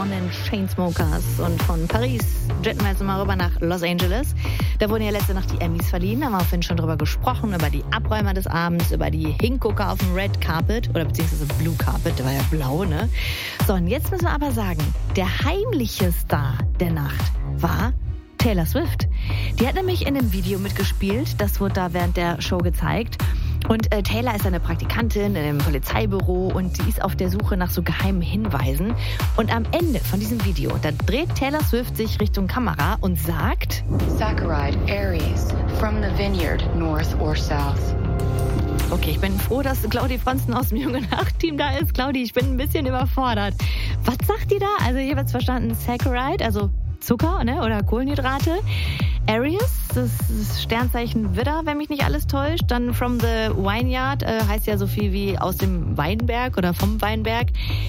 von den Chainsmokers und von Paris jetten wir jetzt mal rüber nach Los Angeles. Da wurden ja letzte Nacht die Emmys verliehen, da haben wir vorhin schon drüber gesprochen, über die Abräumer des Abends, über die Hingucker auf dem Red Carpet oder beziehungsweise Blue Carpet, der war ja blau, ne? So, und jetzt müssen wir aber sagen, der heimliche Star der Nacht war Taylor Swift. Die hat nämlich in einem Video mitgespielt, das wurde da während der Show gezeigt. Und Taylor ist eine Praktikantin in einem Polizeibüro und sie ist auf der Suche nach so geheimen Hinweisen. Und am Ende von diesem Video, da dreht Taylor Swift sich Richtung Kamera und sagt: Saccharide, Aries, from the vineyard, north or south. Okay, ich bin froh, dass Claudi Fronsten aus dem Junge Nacht-Team da ist. Claudi, ich bin ein bisschen überfordert. Was sagt die da? Also ich habe jetzt verstanden, Saccharide, also Zucker, ne, oder Kohlenhydrate. Aries, das ist Sternzeichen Widder, wenn mich nicht alles täuscht. Dann from the Vineyard heißt ja so viel wie aus dem Weinberg oder vom Weinberg.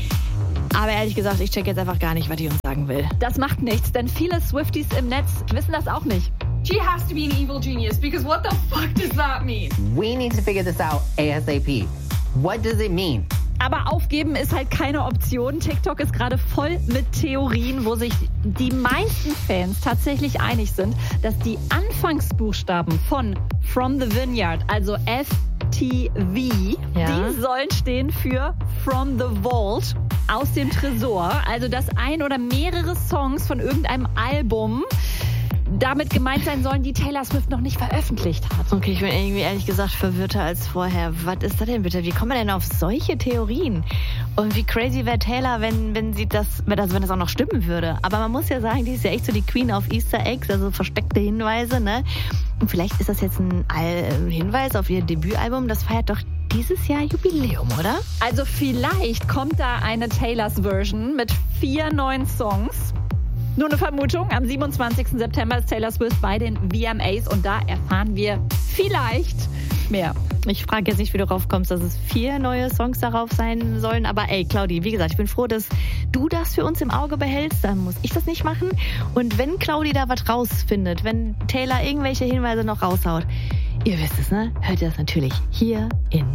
Aber ehrlich gesagt, ich check jetzt einfach gar nicht, was die uns sagen will. Das macht nichts, denn viele Swifties im Netz wissen das auch nicht. She has to be an evil genius, because what the fuck does that mean? We need to figure this out ASAP. What does it mean? Aber aufgeben ist halt keine Option. TikTok ist gerade voll mit Theorien, wo sich die meisten Fans tatsächlich einig sind, dass die Anfangsbuchstaben von From the Vineyard, also FTV, die sollen stehen für From the Vault, aus dem Tresor. Also dass ein oder mehrere Songs von irgendeinem Album damit gemeint sein sollen, die Taylor Swift noch nicht veröffentlicht hat. Okay, ich bin irgendwie ehrlich gesagt verwirrter als vorher. Was ist das denn bitte? Wie kommen wir denn auf solche Theorien? Und wie crazy wäre Taylor, wenn das auch noch stimmen würde? Aber man muss ja sagen, die ist ja echt so die Queen of Easter Eggs, also versteckte Hinweise, ne? Und vielleicht ist das jetzt ein Hinweis auf ihr Debütalbum. Das feiert doch dieses Jahr Jubiläum, oder? Also vielleicht kommt da eine Taylors Version mit 4 neuen Songs. Nur eine Vermutung, am 27. September ist Taylor Swift bei den VMAs und da erfahren wir vielleicht mehr. Ich frage jetzt nicht, wie du darauf kommst, dass es 4 neue Songs darauf sein sollen. Aber ey, Claudi, wie gesagt, ich bin froh, dass du das für uns im Auge behältst. Dann muss ich das nicht machen. Und wenn Claudi da was rausfindet, wenn Taylor irgendwelche Hinweise noch raushaut, ihr wisst es, ne? Hört ihr das natürlich hier in